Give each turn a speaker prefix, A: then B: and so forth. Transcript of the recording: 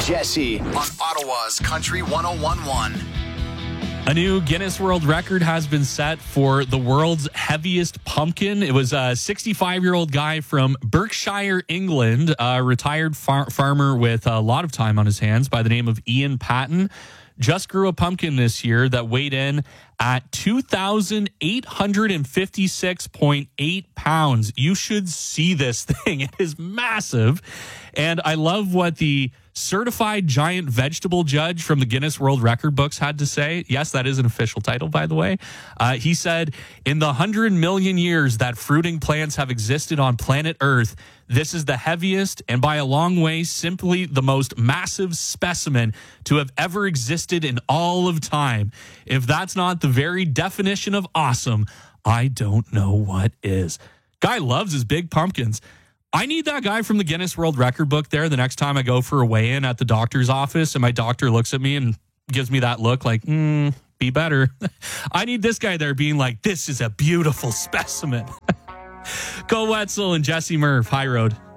A: Jesse.
B: On Ottawa's Country 101.1.
C: A new Guinness World Record has been set for the world's heaviest pumpkin. It was a 65-year-old guy from Berkshire, England, a retired farmer with a lot of time on his hands by the name of Ian Patton. Just grew a pumpkin this year that weighed in at 2,856.8 pounds. You should see this thing. It is massive. And I love what the certified giant vegetable judge from the Guinness World Record books had to say. Yes, that is an official title, by the way. He said, in the 100 million years that fruiting plants have existed on planet Earth, this is the heaviest and by a long way simply the most massive specimen to have ever existed in all of time. If that's not the very definition of awesome, I don't know what is. Guy loves his big pumpkins. I need that guy from the Guinness World Record book there the next time I go for a weigh-in at the doctor's office and my doctor looks at me and gives me that look like, be better. I need this guy there being like, this is a beautiful specimen. Go Wetzel and Jesse Murph, High Road.